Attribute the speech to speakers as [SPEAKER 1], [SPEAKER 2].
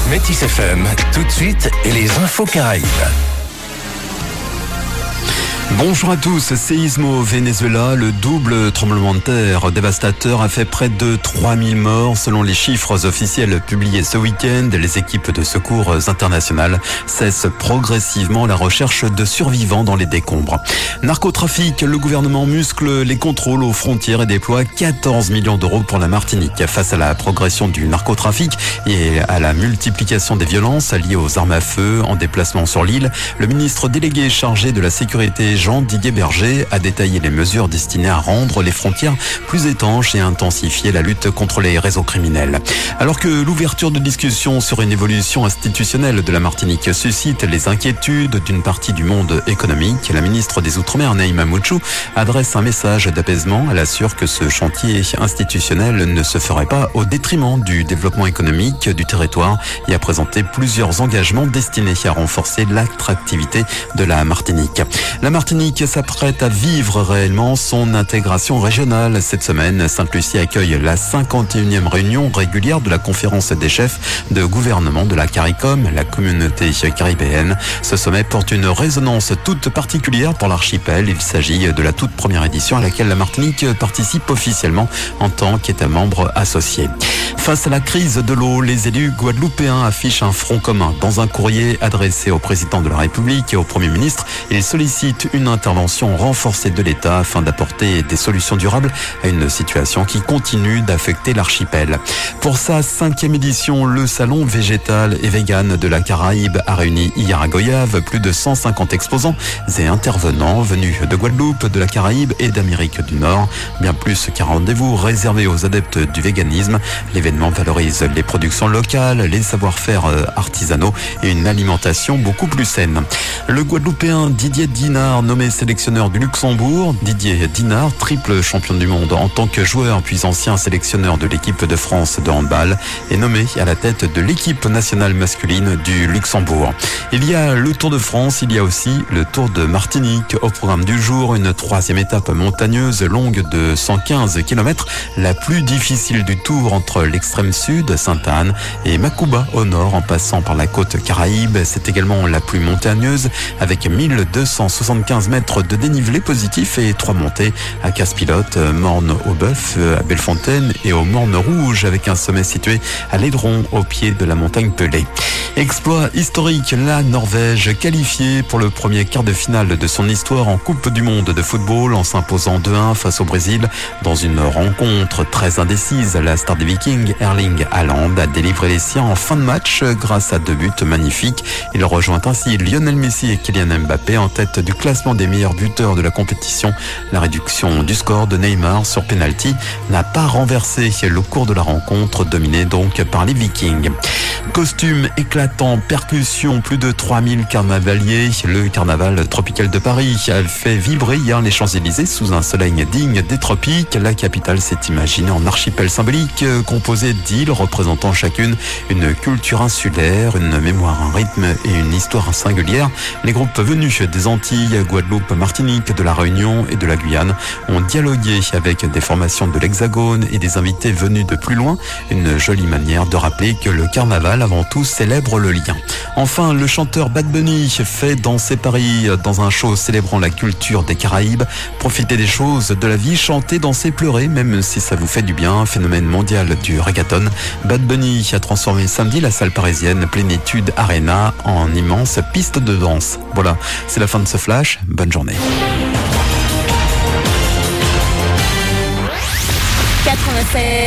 [SPEAKER 1] Métis FM, tout de suite, et les infos Caraïbes.
[SPEAKER 2] Bonjour à tous. Séisme au Venezuela, le double tremblement de terre dévastateur a fait près de 3000 morts selon les chiffres officiels publiés ce week-end. Les équipes de secours internationales cessent progressivement la recherche de survivants dans les décombres. Narcotrafic, le gouvernement muscle les contrôles aux frontières et déploie 14 millions d'euros pour la Martinique. Face à la progression du narcotrafic et à la multiplication des violences liées aux armes à feu en déplacement sur l'île, le ministre délégué chargé de la sécurité Jean-Didier Berger a détaillé les mesures destinées à rendre les frontières plus étanches et à intensifier la lutte contre les réseaux criminels. Alors que l'ouverture de discussions sur une évolution institutionnelle de la Martinique suscite les inquiétudes d'une partie du monde économique, la ministre des Outre-mer, Naïma Mouchou, adresse un message d'apaisement. Elle assure que ce chantier institutionnel ne se ferait pas au détriment du développement économique du territoire et a présenté plusieurs engagements destinés à renforcer l'attractivité de la Martinique. La Martinique s'apprête à vivre réellement son intégration régionale. Cette semaine, Sainte-Lucie accueille la 51e réunion régulière de la conférence des chefs de gouvernement de la CARICOM, la communauté caribéenne. Ce sommet porte une résonance toute particulière pour l'archipel. Il s'agit de la toute première édition à laquelle la Martinique participe officiellement en tant qu'État membre associé. Face à la crise de l'eau, les élus guadeloupéens affichent un front commun. Dans un courrier adressé au président de la République et au Premier ministre, ils sollicitent une intervention renforcée de l'État afin d'apporter des solutions durables à une situation qui continue d'affecter l'archipel. Pour sa 5e édition, le salon végétal et vegan de la Caraïbe a réuni hier à Goyave plus de 150 exposants et intervenants venus de Guadeloupe, de la Caraïbe et d'Amérique du Nord. Bien plus qu'un rendez-vous réservé aux adeptes du véganisme, l'événement valorise les productions locales, les savoir-faire artisanaux et une alimentation beaucoup plus saine. Le Guadeloupéen Didier Dinard, nommé sélectionneur du Luxembourg. Didier Dinard, triple champion du monde en tant que joueur puis ancien sélectionneur de l'équipe de France de handball, est nommé à la tête de l'équipe nationale masculine du Luxembourg. Il y a le Tour de France, il y a aussi le Tour de Martinique. Au programme du jour, une 3e étape montagneuse longue de 115 km, la plus difficile du Tour entre l'extrême sud, Sainte-Anne, et Macouba au nord en passant par la côte Caraïbe. C'est également la plus montagneuse avec 1275 mètres de dénivelé positif et 3 montées à Casse-Pilote, Morne-au-Bœuf, à Bellefontaine et au Morne-Rouge avec un sommet situé à l'Aidron au pied de la montagne Pelée. Exploit historique, la Norvège qualifiée pour le premier quart de finale de son histoire en Coupe du Monde de football en s'imposant 2-1 face au Brésil dans une rencontre très indécise. La star des Vikings, Erling Haaland, a délivré les siens en fin de match grâce à 2 buts magnifiques. Il rejoint ainsi Lionel Messi et Kylian Mbappé en tête du classement des meilleurs buteurs de la compétition. La réduction du score de Neymar sur penalty n'a pas renversé le cours de la rencontre, dominée donc par les Vikings. Costume éclatant, percussion, plus de 3000 carnavaliers. Le carnaval tropical de Paris a fait vibrer hier les Champs-Élysées sous un soleil digne des tropiques. La capitale s'est imaginée en archipel symbolique composé d'îles représentant chacune une culture insulaire, une mémoire, un rythme et une histoire singulière. Les groupes venus des Antilles, Guadeloupe, Martinique, de la Réunion et de la Guyane ont dialogué avec des formations de l'Hexagone et des invités venus de plus loin. Une jolie manière de rappeler que le carnaval avant tout célèbre le lien. Enfin, le chanteur Bad Bunny fait danser Paris dans un show célébrant la culture des Caraïbes. Profitez des choses de la vie, chanter, danser, pleurer, même si ça vous fait du bien. Phénomène mondial du reggaeton. Bad Bunny a transformé samedi la salle parisienne Plénitude Arena en immense piste de danse. Voilà, c'est la fin de ce flash. Bonne journée.
[SPEAKER 3] 96.